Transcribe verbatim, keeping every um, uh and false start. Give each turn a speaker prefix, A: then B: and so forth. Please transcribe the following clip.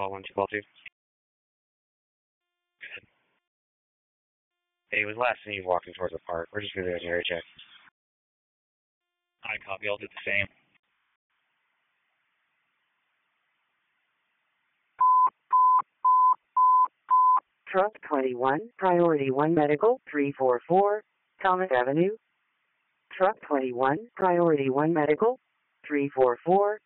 A: call one two call two. Good. Hey, it was last seen you walking towards the park. We're just going to do an area check.
B: I copy. I'll do the same.
C: Truck twenty-one, Priority one Medical, three four four, Thomas Avenue. Truck twenty-one, Priority one Medical, three four four,